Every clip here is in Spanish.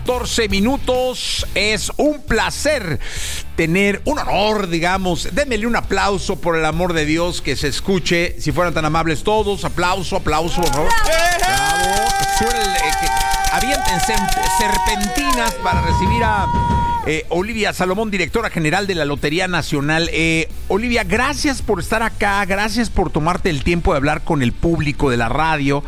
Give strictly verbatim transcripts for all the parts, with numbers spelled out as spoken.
catorce minutos. Es un placer tener un honor, digamos. Démele un aplauso, por el amor de Dios, que se escuche. Si fueran tan amables todos, aplauso, aplauso, por favor. Bravo. Suel, eh, que avienten serpentinas para recibir a eh, Olivia Salomón, directora general de la Lotería Nacional. Eh, Olivia, gracias por estar acá, gracias por tomarte el tiempo de hablar con el público de la radio.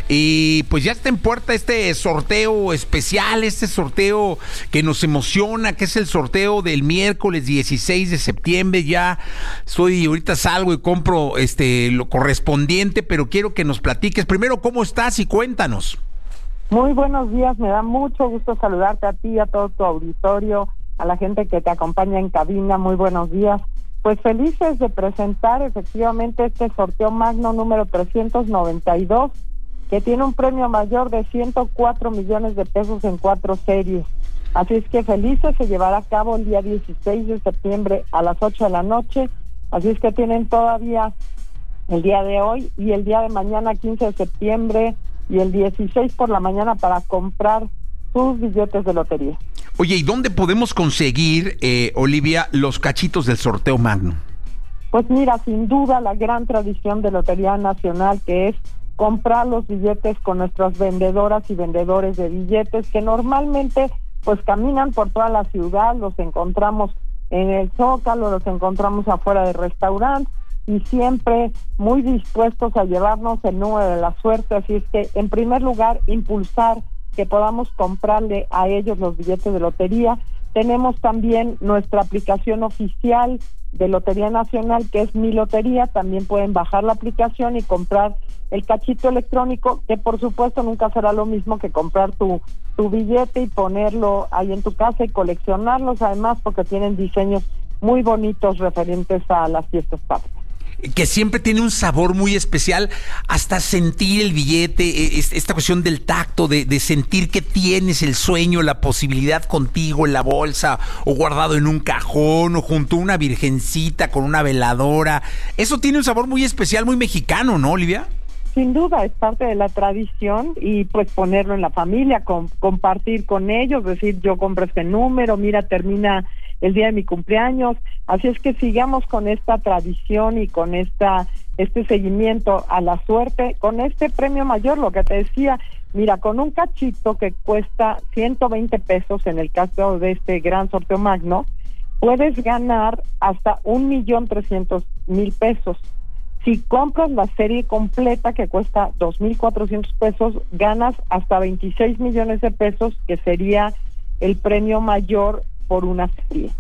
Y pues ya está en puerta este sorteo especial, este sorteo que nos emociona, que es el sorteo del miércoles dieciséis de septiembre. Ya soy, ahorita salgo y compro este lo correspondiente, pero quiero que nos platiques primero cómo estás y cuéntanos. Muy buenos días, me da mucho gusto saludarte a ti, a todo tu auditorio, a la gente que te acompaña en cabina. Muy buenos días. Pues felices de presentar efectivamente este sorteo magno número trescientos noventa y dos, que tiene un premio mayor de ciento cuatro millones de pesos en cuatro series. Así es que felices, se llevará a cabo el día dieciséis de septiembre a las ocho de la noche. Así es que tienen todavía el día de hoy y el día de mañana, quince de septiembre, y el dieciséis por la mañana para comprar sus billetes de lotería. Oye, ¿y dónde podemos conseguir, eh, Olivia, los cachitos del sorteo magno? Pues mira, sin duda la gran tradición de Lotería Nacional, que es comprar los billetes con nuestras vendedoras y vendedores de billetes, que normalmente pues caminan por toda la ciudad. Los encontramos en el Zócalo, los encontramos afuera de restaurantes, y siempre muy dispuestos a llevarnos el número de la suerte. Así es que, en primer lugar, impulsar que podamos comprarle a ellos los billetes de lotería. Tenemos también nuestra aplicación oficial de Lotería Nacional, que es Mi Lotería. También pueden bajar la aplicación y comprar el cachito electrónico, que por supuesto nunca será lo mismo que comprar tu, tu billete y ponerlo ahí en tu casa y coleccionarlos, además porque tienen diseños muy bonitos referentes a las fiestas patrias. Que siempre tiene un sabor muy especial, hasta sentir el billete, esta cuestión del tacto, de, de sentir que tienes el sueño, la posibilidad contigo en la bolsa, o guardado en un cajón, o junto a una virgencita con una veladora. Eso tiene un sabor muy especial, muy mexicano, ¿no, Olivia? Sin duda, es parte de la tradición, y pues ponerlo en la familia, con, compartir con ellos, decir, yo compro este número, mira, termina el día de mi cumpleaños. Así es que sigamos con esta tradición y con esta este seguimiento a la suerte, con este premio mayor, lo que te decía. Mira, con un cachito que cuesta ciento veinte pesos, en el caso de este gran sorteo magno, puedes ganar hasta un millón trescientos mil pesos. Si compras la serie completa, que cuesta dos mil cuatrocientos pesos, ganas hasta veintiséis millones de pesos, que sería el premio mayor por una serie.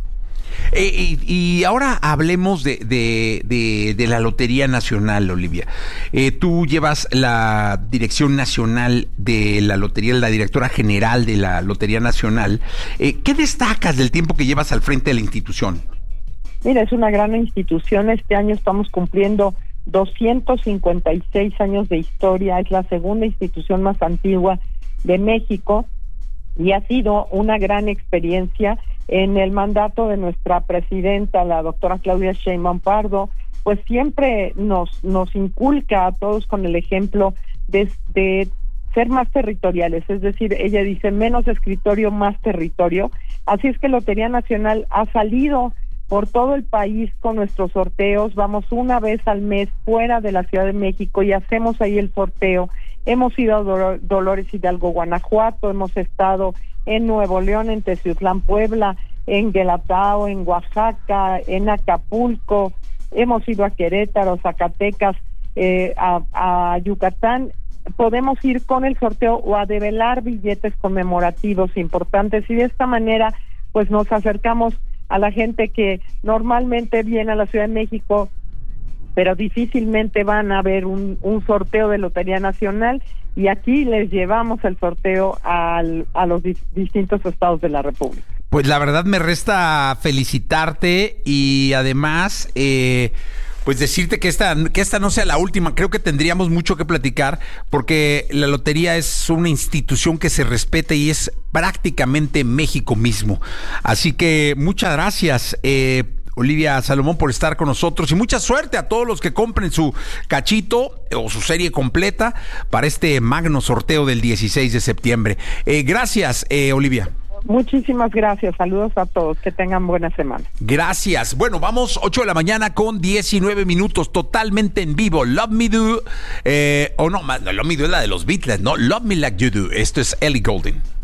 Eh, y, y ahora hablemos de, de, de, de la Lotería Nacional, Olivia. Eh, tú llevas la dirección nacional de la Lotería, la directora general de la Lotería Nacional. Eh, ¿Qué destacas del tiempo que llevas al frente de la institución? Mira, es una gran institución. Este año estamos cumpliendo doscientos cincuenta y seis años de historia. Es la segunda institución más antigua de México, y ha sido una gran experiencia. En el mandato de nuestra presidenta, la doctora Claudia Sheinbaum Pardo, pues siempre nos nos inculca a todos con el ejemplo de, de ser más territoriales, es decir, ella dice menos escritorio, más territorio. Así es que Lotería Nacional ha salido por todo el país con nuestros sorteos. Vamos una vez al mes fuera de la Ciudad de México y hacemos ahí el sorteo. Hemos ido a Dol- Dolores Hidalgo, Guanajuato, hemos estado en Nuevo León, en Teciutlán, Puebla, en Guelatao, en Oaxaca, en Acapulco, hemos ido a Querétaro, Zacatecas, eh, a, a Yucatán. Podemos ir con el sorteo o a develar billetes conmemorativos importantes, y de esta manera pues nos acercamos a la gente que normalmente viene a la Ciudad de México, pero difícilmente van a ver un, un sorteo de Lotería Nacional, y aquí les llevamos el sorteo al, a los dis, distintos estados de la República. Pues la verdad me resta felicitarte, y además eh, pues decirte que esta, que esta no sea la última. Creo que tendríamos mucho que platicar, porque la lotería es una institución que se respeta y es prácticamente México mismo. Así que muchas gracias. Eh, Olivia Salomón, por estar con nosotros y mucha suerte a todos los que compren su cachito o su serie completa para este magno sorteo del dieciséis de septiembre. Eh, gracias, eh, Olivia. Muchísimas gracias, saludos a todos, que tengan buena semana. Gracias. Bueno, vamos ocho de la mañana con diecinueve minutos, totalmente en vivo. Love Me Do, eh, o oh, no, Love Me Do es la de los Beatles, ¿no? Love Me Like You Do. Esto es Ellie Goulding.